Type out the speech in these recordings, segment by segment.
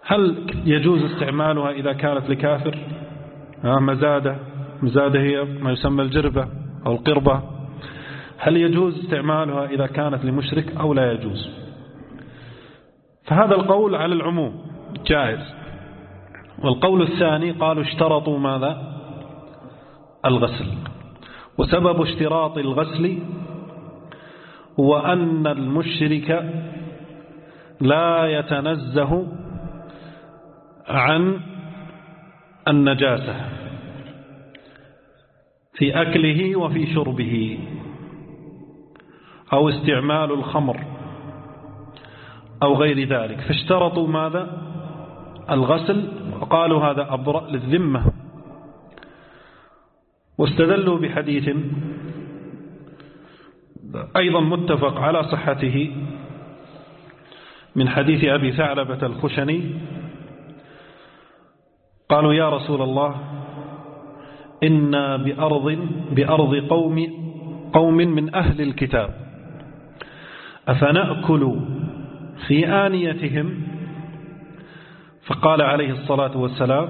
هل يجوز استعمالها إذا كانت لكافر؟ مزادة هي ما يسمى الجربة أو القربة. هل يجوز استعمالها إذا كانت لمشرك أو لا يجوز؟ فهذا القول على العموم جائز. والقول الثاني قالوا اشترطوا ماذا؟ الغسل. وسبب اشتراط الغسل هو أن المشرك لا يتنزه عن النجاسة في أكله وفي شربه أو استعمال الخمر أو غير ذلك، فاشترطوا ماذا؟ الغسل، وقالوا هذا أبرأ للذمة. واستدلوا بحديث أيضا متفق على صحته من حديث أبي ثعلبة الخشني، قالوا يا رسول الله إنا بأرض قوم من أهل الكتاب أفنأكل في آنيتهم؟ فقال عليه الصلاة والسلام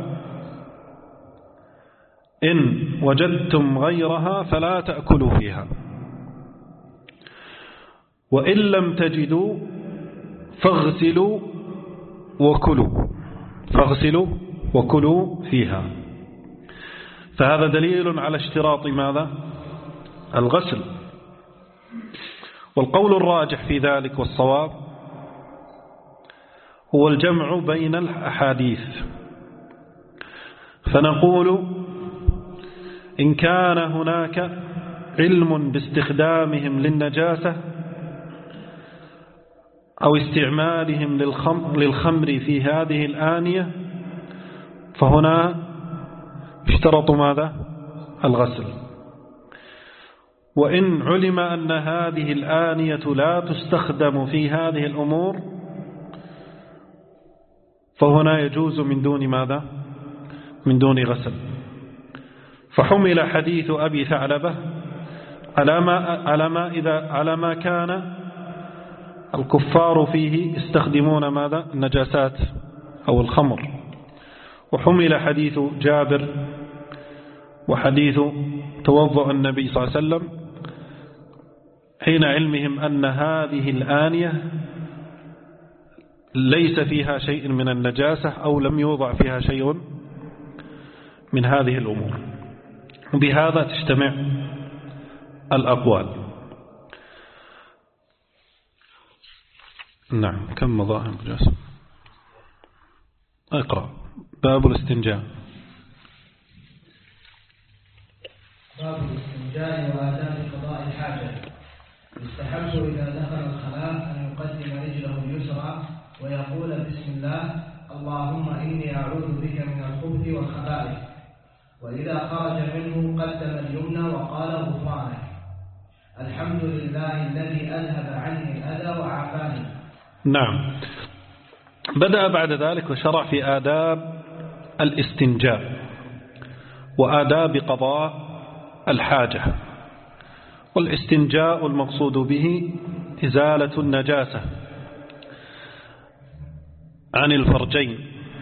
إن وجدتم غيرها فلا تأكلوا فيها، وإن لم تجدوا فاغسلوا وكلوا فيها. فهذا دليل على اشتراط ماذا؟ الغسل. والقول الراجح في ذلك والصواب هو الجمع بين الأحاديث، فنقول إن كان هناك علم باستخدامهم للنجاسة أو استعمالهم للخمر في هذه الآنية فهنا اشترطوا ماذا؟ الغسل. وإن علم أن هذه الآنية لا تستخدم في هذه الأمور فهنا يجوز من دون ماذا؟ من دون غسل. فحمل حديث أبي ثعلبة على ما كان الكفار فيه يستخدمون ماذا؟ النجاسات أو الخمر. وحمل حديث جابر وحديث توضؤ النبي صلى الله عليه وسلم حين علمهم أن هذه الآنية ليس فيها شيء من النجاسة أو لم يوضع فيها شيء من هذه الأمور. وبهذا تجتمع الأقوال. نعم. كم مضى جاسم؟ اقرأ. باب الاستنجاء. باب الاستنجاء وآداب قضاء الحاجة. يستحب إذا دخل الخلاء أن يقدم رجله اليسرى ويقول بسم الله اللهم إني أعوذ بك من الخبث والخبائث، وإذا خرج منه قدم اليمنى وقال غفرانك الحمد لله الذي أذهب عني الأذى وعافاني. نعم. بدأ بعد ذلك وشرع في آداب الاستنجاء وآداب قضاء الحاجة. والاستنجاء المقصود به إزالة النجاسة عن الفرجين.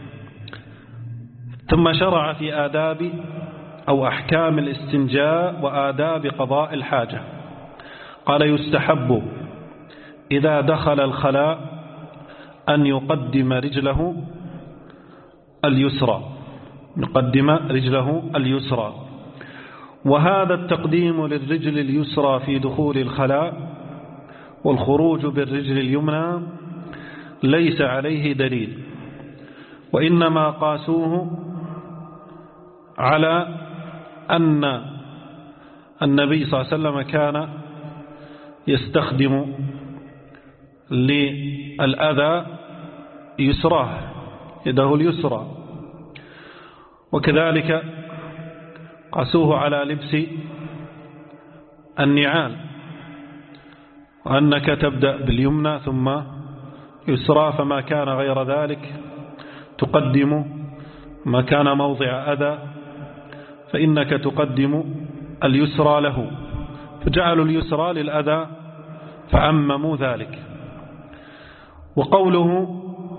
ثم شرع في آداب أو أحكام الاستنجاء وآداب قضاء الحاجة. قال يستحب إذا دخل الخلاء أن يقدم رجله اليسرى، وهذا التقديم للرجل اليسرى في دخول الخلاء والخروج بالرجل اليمنى ليس عليه دليل، وإنما قاسوه على أن النبي صلى الله عليه وسلم كان يستخدم للأذى يسراه، يده اليسرى، وكذلك قاسوه على لبس النعال، وأنك تبدأ باليمنى ثم يسرى، فما كان غير ذلك تقدم ما كان موضع أذى فإنك تقدم اليسرى له، فجعلوا اليسرى للأذى فعمموا ذلك. وقوله